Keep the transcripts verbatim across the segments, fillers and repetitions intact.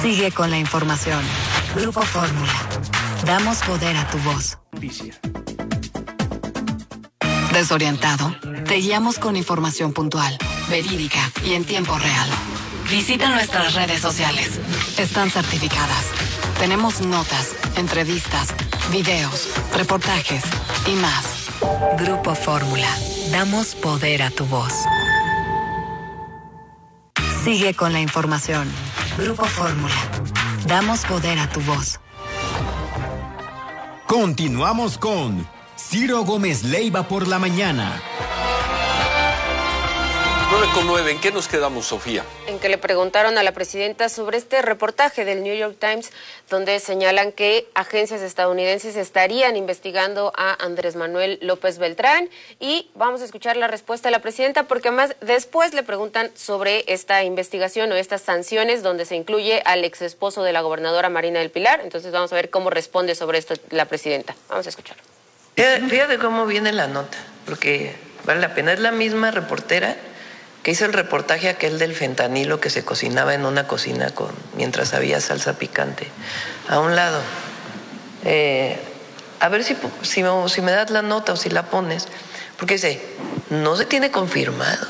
Sigue con la información. Grupo Fórmula. Damos poder a tu voz. ¿Desorientado? Te guiamos con información puntual, verídica y en tiempo real. Visita nuestras redes sociales. Están certificadas. Tenemos notas, entrevistas, videos, reportajes y más. Grupo Fórmula. Damos poder a tu voz. Sigue con la información. Grupo Fórmula. Damos poder a tu voz. Continuamos con Ciro Gómez Leiva por la mañana. nueve con nueve, ¿en qué nos quedamos, Sofía? En que le preguntaron a la presidenta sobre este reportaje del New York Times, donde señalan que agencias estadounidenses estarían investigando a Andrés Manuel López Beltrán, y vamos a escuchar la respuesta de la presidenta, porque además después le preguntan sobre esta investigación o estas sanciones donde se incluye al ex esposo de la gobernadora Marina del Pilar. Entonces vamos a ver cómo responde sobre esto la presidenta. Vamos a escucharlo. Fíjate cómo viene la nota, porque vale la pena. Es la misma reportera que hizo el reportaje aquel del fentanilo que se cocinaba en una cocina con mientras había salsa picante a un lado. Eh, a ver si, si, si me das la nota o si la pones, porque dice, no se tiene confirmado,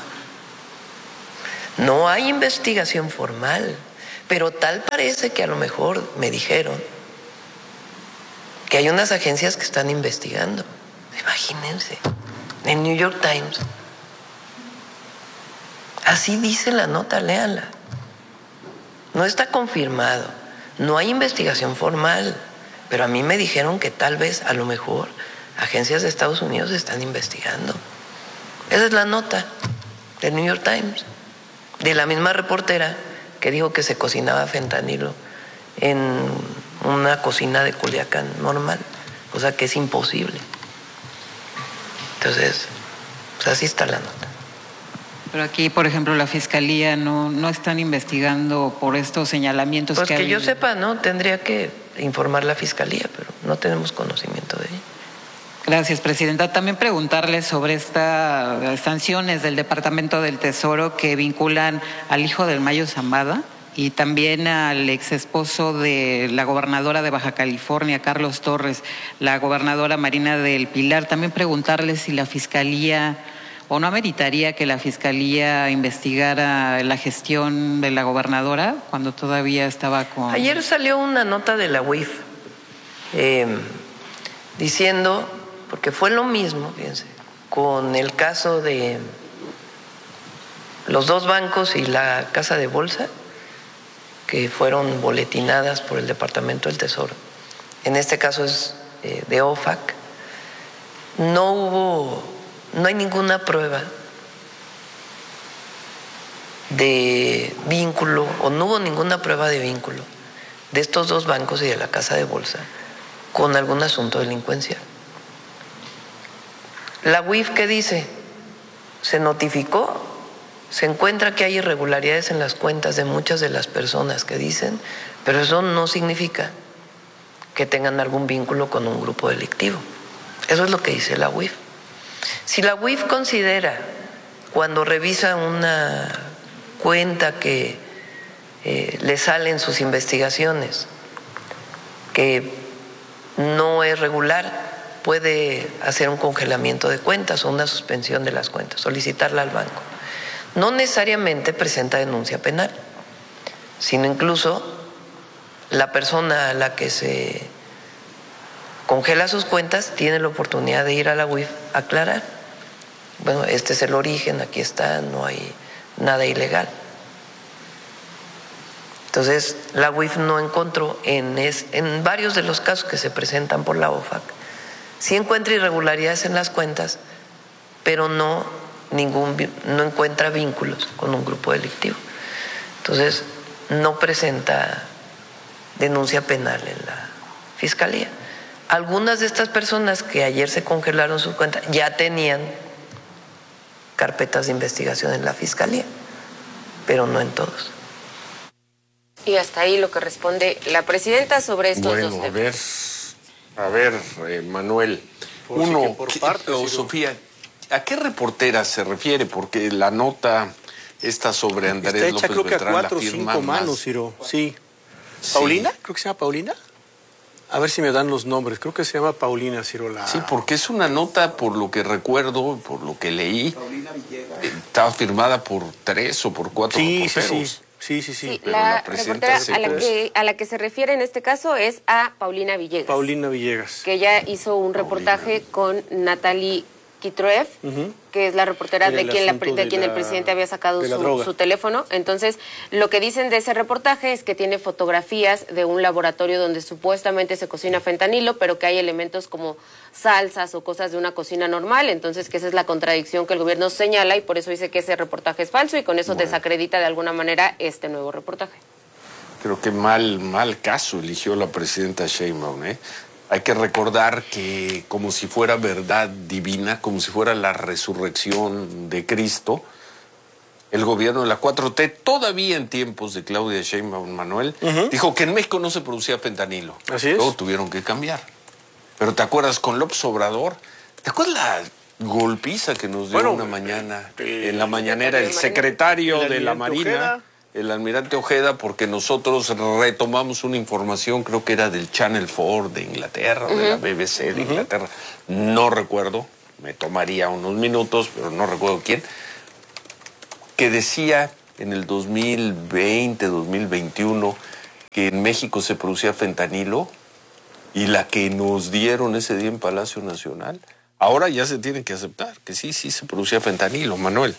no hay investigación formal, pero tal parece que a lo mejor me dijeron que hay unas agencias que están investigando. Imagínense, en New York Times. Así dice la nota, léanla. No está confirmado, no hay investigación formal, pero a mí me dijeron que tal vez, a lo mejor, agencias de Estados Unidos están investigando. Esa es la nota del New York Times, de la misma reportera que dijo que se cocinaba fentanilo en una cocina de Culiacán normal, cosa que es imposible. Entonces, pues así está la nota. Pero aquí, por ejemplo, la Fiscalía no, no están investigando por estos señalamientos pues que que hay. yo sepa, ¿no? Tendría que informar la Fiscalía, pero no tenemos conocimiento de ello. Gracias, Presidenta. También preguntarle sobre estas sanciones del Departamento del Tesoro que vinculan al hijo del Mayo Zambada y también al ex esposo de la gobernadora de Baja California, Carlos Torres, la gobernadora Marina del Pilar. También preguntarle si la Fiscalía, o no ameritaría que la Fiscalía investigara la gestión de la gobernadora cuando todavía estaba con... Ayer salió una nota de la U I F eh, diciendo, porque fue lo mismo, fíjense, con el caso de los dos bancos y la casa de bolsa, que fueron boletinadas por el Departamento del Tesoro. En este caso es eh, de O F A C. No hubo... No hay ninguna prueba de vínculo, o no hubo ninguna prueba de vínculo de estos dos bancos y de la casa de bolsa con algún asunto delincuencial. La U I F, ¿qué dice? Se notificó, se encuentra que hay irregularidades en las cuentas de muchas de las personas que dicen, pero eso no significa que tengan algún vínculo con un grupo delictivo. Eso es lo que dice la U I F. Si la U I F considera, cuando revisa una cuenta que eh, le salen sus investigaciones, que no es regular, puede hacer un congelamiento de cuentas o una suspensión de las cuentas, solicitarla al banco. No necesariamente presenta denuncia penal, sino incluso la persona a la que se congela sus cuentas tiene la oportunidad de ir a la U I F a aclarar. Bueno, este es el origen, aquí está, no hay nada ilegal. Entonces, la U I F no encontró en, es, en varios de los casos que se presentan por la O F A C, sí encuentra irregularidades en las cuentas, pero no, ningún, no encuentra vínculos con un grupo delictivo. Entonces, no presenta denuncia penal en la Fiscalía. Algunas de estas personas que ayer se congelaron sus cuentas ya tenían carpetas de investigación en la Fiscalía, pero no en todos. Y hasta ahí lo que responde la presidenta sobre estos bueno, dos temas. A ver, a ver, eh, Manuel. Por Uno, sí por parte, o Sofía, ¿a qué reportera se refiere? Porque la nota esta sobre Andrés Está hecha, López creo que a Beltrán cuatro o la firma cinco manos, más... Ciro, sí. ¿Paulina? Creo que se llama Paulina. A ver si me dan los nombres. Creo que se llama Paulina, Ciro. La... Sí, porque es una nota, por lo que recuerdo, por lo que leí, Paulina Villegas. Estaba firmada por tres o por cuatro sí, reporteros. Sí, sí. Sí, sí, sí. sí Pero la, la reportera a la, que, a la que se refiere en este caso es a Paulina Villegas. Paulina Villegas. Que ella hizo un reportaje Paulina. con Natalie Kitruev, uh-huh. que es la reportera de quien, la, de de quien la, el presidente había sacado su, su teléfono. Entonces, lo que dicen de ese reportaje es que tiene fotografías de un laboratorio donde supuestamente se cocina fentanilo, pero que hay elementos como salsas o cosas de una cocina normal. Entonces, que esa es la contradicción que el gobierno señala y por eso dice que ese reportaje es falso y con eso bueno. desacredita de alguna manera este nuevo reportaje. Creo que mal, mal caso eligió la presidenta Sheinbaum, ¿eh? Hay que recordar que como si fuera verdad divina, como si fuera la resurrección de Cristo, el gobierno de la cuatro T, todavía en tiempos de Claudia Sheinbaum Manuel, uh-huh. dijo que en México no se producía fentanilo. Así es. Luego tuvieron que cambiar. Pero ¿te acuerdas con López Obrador? ¿Te acuerdas la golpiza que nos dio bueno, una mañana eh, en la mañanera el secretario el de la Marina? Ojeda. El almirante Ojeda, porque nosotros retomamos una información, creo que era del Channel cuatro de Inglaterra, uh-huh. de la B B C de uh-huh. Inglaterra, no recuerdo, me tomaría unos minutos, pero no recuerdo quién, que decía en el dos mil veinte, dos mil veintiuno, que en México se producía fentanilo, y la que nos dieron ese día en Palacio Nacional, ahora ya se tiene que aceptar, que sí, sí se producía fentanilo, Manuel.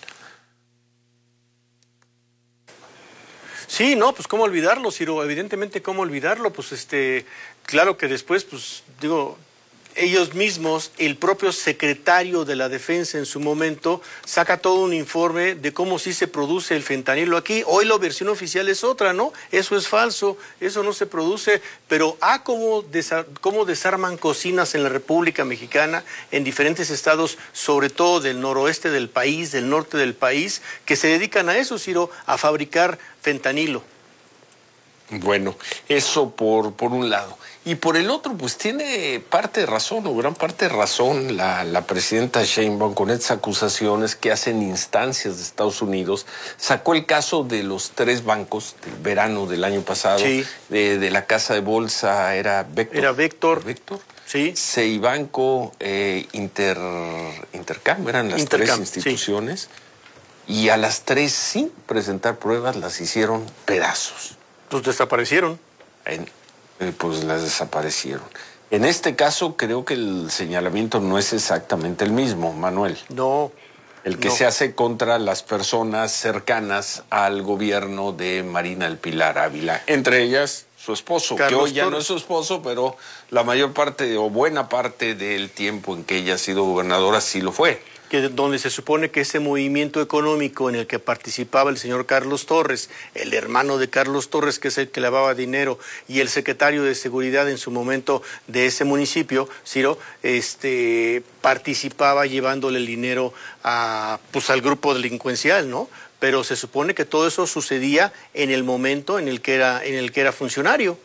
Sí, no, pues cómo olvidarlo, Ciro, evidentemente cómo olvidarlo, pues este, claro que después, pues digo, ellos mismos, el propio secretario de la Defensa en su momento, saca todo un informe de cómo sí se produce el fentanilo aquí. Hoy la versión oficial es otra, ¿no? Eso es falso, eso no se produce, pero ah, cómo, desa cómo desarman cocinas en la República Mexicana, en diferentes estados, sobre todo del noroeste del país, del norte del país, que se dedican a eso, Ciro, a fabricar fentanilo. Bueno, eso por, por un lado. Y por el otro, pues tiene parte de razón, o gran parte de razón, la, la presidenta Sheinbaum con estas acusaciones que hacen instancias de Estados Unidos. Sacó el caso de los tres bancos del verano del año pasado, sí. de, de la casa de bolsa, era Vector. Era Vector. Vector. Sí. Ceibanco, eh, Inter, Intercam, eran las Intercam, tres instituciones. Sí. Y a las tres, sin presentar pruebas, las hicieron pedazos. Pues desaparecieron. En, eh, pues las desaparecieron. En este caso creo que el señalamiento no es exactamente el mismo, Manuel. No. El que no. se hace contra las personas cercanas al gobierno de Marina del Pilar Ávila. Entre ellas, su esposo, Carlos que hoy ya Torres. No es su esposo, pero la mayor parte o buena parte del tiempo en que ella ha sido gobernadora sí lo fue. Que donde se supone que ese movimiento económico en el que participaba el señor Carlos Torres, el hermano de Carlos Torres, que es el que lavaba dinero, y el secretario de Seguridad en su momento de ese municipio, Ciro, este, participaba llevándole el dinero a, pues, al grupo delincuencial, ¿no? Pero se supone que todo eso sucedía en el momento en el que era, en el que era funcionario.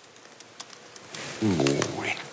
Bueno.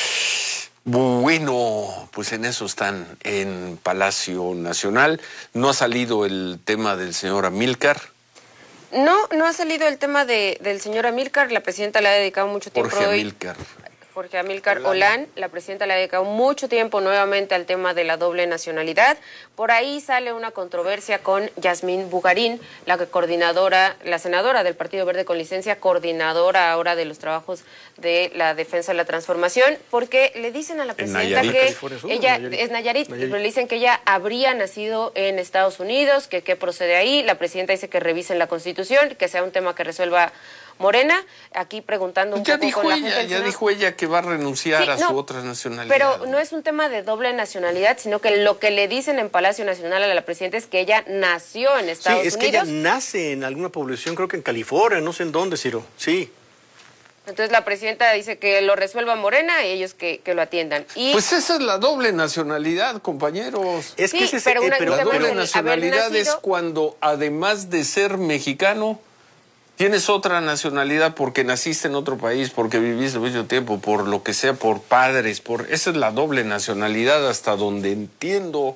Bueno, pues en eso están en Palacio Nacional. ¿No ha salido el tema del señor Amílcar? No, no ha salido el tema de, del señor Amílcar. La presidenta le ha dedicado mucho tiempo Jorge hoy. Amílcar. Jorge Amílcar Olán, la presidenta le ha dedicado mucho tiempo nuevamente al tema de la doble nacionalidad. Por ahí sale una controversia con Yasmín Bugarín, la coordinadora, la senadora del Partido Verde con licencia, coordinadora ahora de los trabajos de la defensa de la transformación, porque le dicen a la presidenta que ella es Nayarit, Nayarit, pero le dicen que ella habría nacido en Estados Unidos, que qué procede ahí. La presidenta dice que revisen la Constitución, que sea un tema que resuelva Morena. Aquí preguntando un ya poco dijo con la ella, gente ya dijo ella que va a renunciar sí, a no, su otra nacionalidad. Pero no es un tema de doble nacionalidad, sino que lo que le dicen en Palacio Nacional a la presidenta es que ella nació en Estados Unidos. Sí, es Unidos. Que ella nace en alguna población, creo que en California, no sé en dónde, Ciro. Sí. Entonces la presidenta dice que lo resuelva Morena y ellos que, que lo atiendan. Y pues esa es la doble nacionalidad, compañeros. Es que sí, ese, pero, una, eh, pero la doble el, nacionalidad nacido... es cuando, además de ser mexicano, tienes otra nacionalidad porque naciste en otro país, porque viviste mucho tiempo, por lo que sea, por padres, por esa es la doble nacionalidad hasta donde entiendo.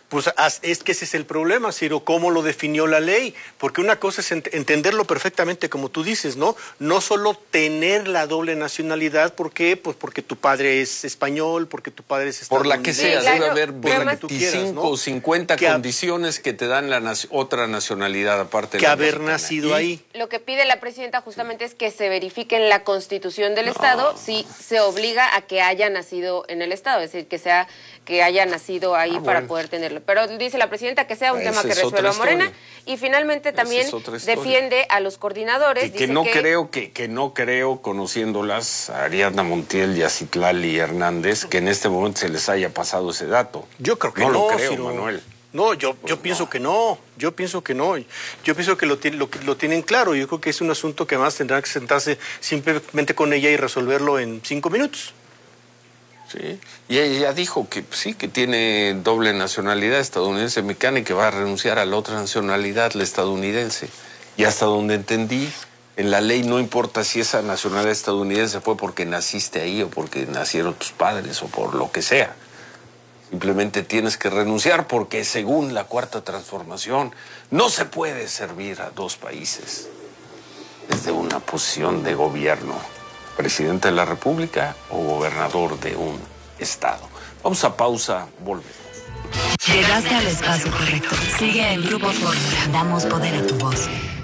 Pues es que ese es el problema, Ciro, cómo lo definió la ley, porque una cosa es ent entenderlo perfectamente como tú dices, ¿no? No solo tener la doble nacionalidad, ¿por qué? Pues porque tu padre es español, porque tu padre es estadounidense. Por la que sea, sí, claro, debe haber veinticinco o cincuenta que condiciones que te dan la otra nacionalidad aparte de que la haber mexicana. Nacido y ahí. Lo que pide la presidenta justamente sí. es que se verifique en la Constitución del no. Estado si se obliga a que haya nacido en el Estado, es decir, que sea que haya nacido ahí ah, para bueno. poder tenerlo. Pero dice la presidenta que sea un Esa tema que resuelva Morena y finalmente también defiende a los coordinadores. Que, que no que... creo que, que no creo, conociéndolas, a Ariadna Montiel y a Citlali Hernández, que en este momento se les haya pasado ese dato. Yo creo que no. No lo creo, Ciro. Manuel. No, yo, pues yo no. pienso que no, yo pienso que no, yo pienso que lo, lo, lo tienen claro, yo creo que es un asunto que más tendrán que sentarse simplemente con ella y resolverlo en cinco minutos. Sí, y ella dijo que sí, que tiene doble nacionalidad estadounidense mexicana y que va a renunciar a la otra nacionalidad, la estadounidense. Y hasta donde entendí, en la ley no importa si esa nacionalidad estadounidense fue porque naciste ahí o porque nacieron tus padres o por lo que sea. Simplemente tienes que renunciar porque según la Cuarta Transformación no se puede servir a dos países desde una posición de gobierno. Presidente de la República o gobernador de un estado. Vamos a pausa, volvemos. Llegaste al espacio correcto. Sigue en Grupo Fórmula. Damos poder a tu voz.